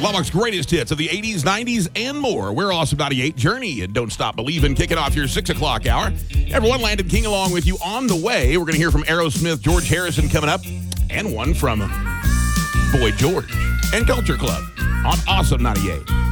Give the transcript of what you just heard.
Lubbock's greatest hits of the 80s, 90s, and more. We're Awesome 98 Journey and Don't Stop Believin', kicking off your 6 o'clock hour. Everyone, Landon King along with you on the way. We're going to hear from Aerosmith, George Harrison coming up, and one from Boy George and Culture Club on Awesome 98.